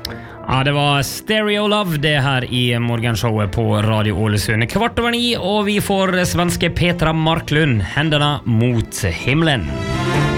Ja, det var Stereo Love det här i morgonshowet på Radio Ålesund. 8:15 och vi får svenske Petra Marklund, händerna mot himlen.